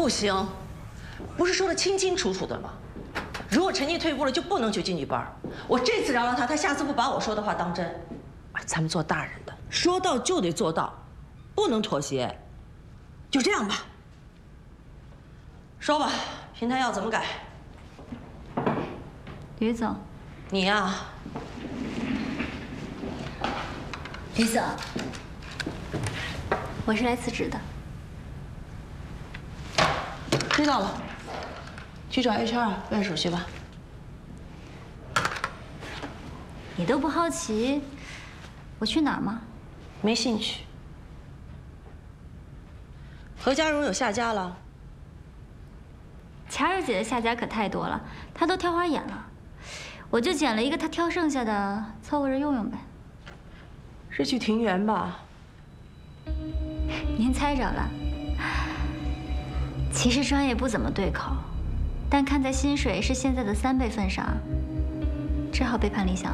不行，不是说的清清楚楚的吗？如果陈静退步了，就不能去京剧班。我这次饶了他，他下次不把我说的话当真。咱们做大人的，说到就得做到，不能妥协。就这样吧。说吧，平台要怎么改？ 吕总， 你呀， 吕总，我是来辞职的。 知道了，去找 HR 办手续吧。 你都不好奇我去哪儿吗？ 没兴趣。何家荣有下家了。 巧儿姐的下家可太多了，她都挑花眼了，我就捡了一个她挑剩下的，凑合着用用呗。 是去庭园吧？ 您猜着了。其实专业不怎么对口，但看在薪水是现在的3倍份上，只好背叛理想。